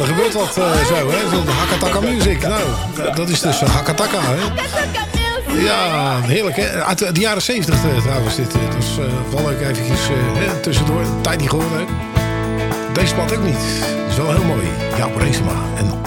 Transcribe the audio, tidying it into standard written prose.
er gebeurt wat zo, hè. Zo'n Hakataka Music. Nou, dat is dus Hakataka, hè. Ja, heerlijk, hè. Uit de jaren 70 trouwens, dit. Dat is wel leuk eventjes tussendoor. Een tijd niet gehoord, hè. Deze plat ook niet. Dat is wel heel mooi. Jaap Reesema en